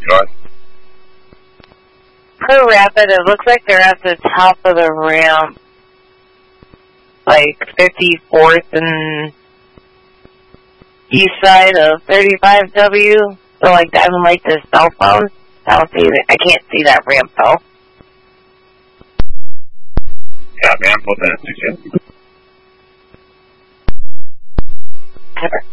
Go ahead. Per Rapid, it looks like they're at the top of the ramp, like 54th and east side of 35W. So, like, diving like the cell phone. I can't see that ramp, though. Yeah, man, hold that. Ever.